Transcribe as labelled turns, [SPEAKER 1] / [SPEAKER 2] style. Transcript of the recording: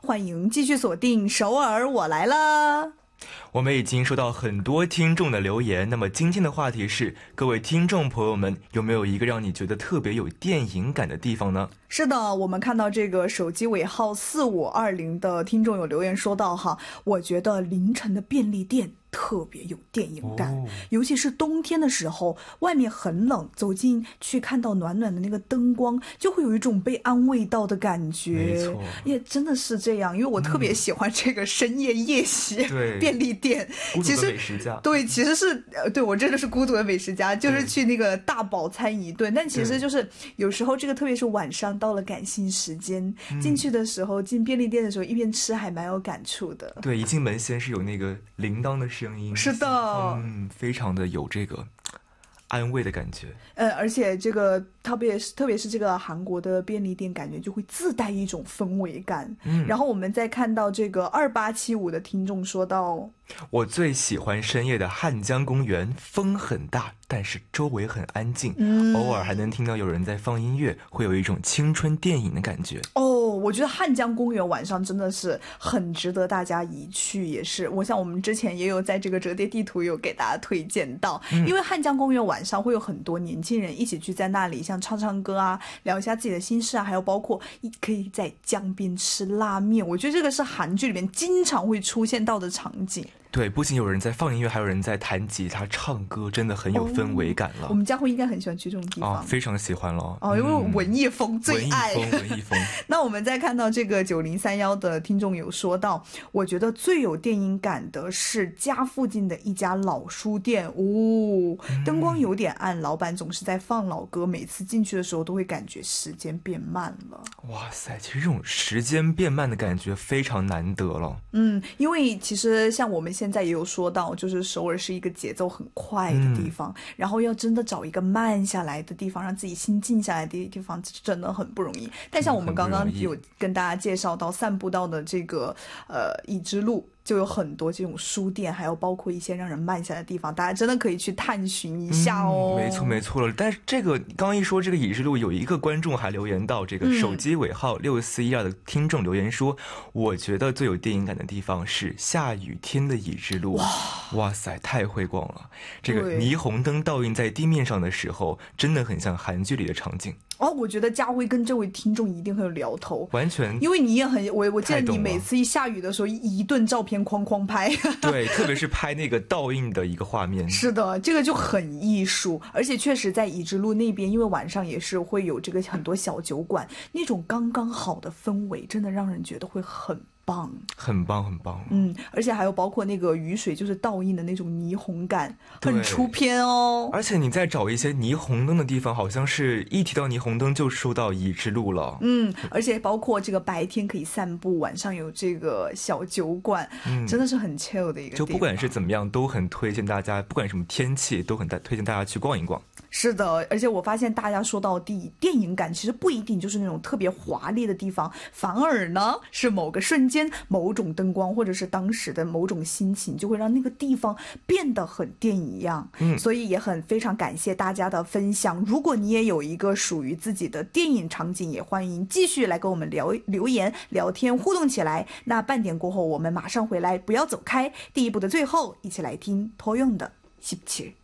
[SPEAKER 1] 欢迎继续锁定首尔我来了。
[SPEAKER 2] 我们已经收到很多听众的留言，那么今天的话题是，各位听众朋友们，有没有一个让你觉得特别有电影感的地方呢？
[SPEAKER 1] 是的，我们看到这个手机尾号4520的听众有留言说到哈，我觉得凌晨的便利店特别有电影感，尤其是冬天的时候，外面很冷，走进去看到暖暖的那个灯光，就会有一种被安慰到的感觉。
[SPEAKER 2] 没错，
[SPEAKER 1] 也真的是这样，因为我特别喜欢这个深夜夜袭便利店。
[SPEAKER 2] 孤独的美食家，
[SPEAKER 1] 对，其实是对我真的是孤独的美食家，就是去那个大饱餐一顿。但其实就是有时候这个特别是晚上到了感性时间，进去的时候，进便利店的时候，一边吃还蛮有感触的。
[SPEAKER 2] 对，一进门先是有那个铃铛的声音，
[SPEAKER 1] 是的，
[SPEAKER 2] 非常的有这个安慰的感觉。
[SPEAKER 1] 而且这个特别是这个韩国的便利店，感觉就会自带一种氛围感。然后我们再看到这个2875的听众说到，
[SPEAKER 2] 我最喜欢深夜的汉江公园，风很大，但是周围很安静，偶尔还能听到有人在放音乐，会有一种青春电影的感觉。
[SPEAKER 1] 我觉得汉江公园晚上真的是很值得大家一去，也是我想我们之前也有在这个折叠地图有给大家推荐到，因为汉江公园晚上会有很多年轻人一起聚在那里，像唱唱歌啊，聊一下自己的心事啊，还有包括可以在江边吃拉面，我觉得这个是韩剧里面经常会出现到的场景。
[SPEAKER 2] 对，不仅有人在放音乐，还有人在弹吉他唱歌，真的很有氛围感了。
[SPEAKER 1] 我们家辉应该很喜欢去这种地方，
[SPEAKER 2] 非常喜欢了。
[SPEAKER 1] 因为文艺风最爱。
[SPEAKER 2] 文艺风。
[SPEAKER 1] 那我们再看到这个9031的听众有说到，我觉得最有电影感的是家附近的一家老书店，灯光有点暗，老板总是在放老歌，每次进去的时候都会感觉时间变慢了。
[SPEAKER 2] 哇塞，其实这种时间变慢的感觉非常难得了。
[SPEAKER 1] 因为其实像我们现在也有说到，就是首尔是一个节奏很快的地方，然后要真的找一个慢下来的地方，让自己心静下来的地方，真的很不容易。但像我们刚刚有跟大家介绍到散步到的这个已知路，就有很多这种书店，还有包括一些让人慢下来的地方，大家真的可以去探寻一下哦。
[SPEAKER 2] 没错了。但是这个刚一说这个已知路，有一个观众还留言到，这个手机尾号6412的听众留言说，我觉得最有电影感的地方是下雨天的已知路。哇塞，太会逛了！这个霓虹灯倒映在地面上的时候，真的很像韩剧里的场景。
[SPEAKER 1] 我觉得佳慧跟这位听众一定很有聊头，
[SPEAKER 2] 完全，
[SPEAKER 1] 因为你也很我记得你每次一下雨的时候，一顿照片哐拍。
[SPEAKER 2] 对，特别是拍那个倒映的一个画面。
[SPEAKER 1] 是的，这个就很艺术，而且确实在已知路那边，因为晚上也是会有这个很多小酒馆，那种刚刚好的氛围，真的让人觉得会很棒，
[SPEAKER 2] 很棒。
[SPEAKER 1] 而且还有包括那个雨水就是倒映的那种霓虹感，很出片哦。
[SPEAKER 2] 而且你在找一些霓虹灯的地方，好像是一提到霓虹灯就说到已知路了。
[SPEAKER 1] 而且包括这个白天可以散步，晚上有这个小酒馆，真的是很 chill 的一个地方。
[SPEAKER 2] 就不管是怎么样，都很推荐大家，不管什么天气，都很推荐大家去逛一逛。
[SPEAKER 1] 是的，而且我发现大家说到电影感，其实不一定就是那种特别华丽的地方，反而呢是某个瞬间、某种灯光，或者是当时的某种心情，就会让那个地方变得很电影一样。所以也非常感谢大家的分享。如果你也有一个属于自己的电影场景，也欢迎继续来跟我们留言、聊天、互动起来。那半点过后，我们马上回来，不要走开。第一部的最后，一起来听托用的17。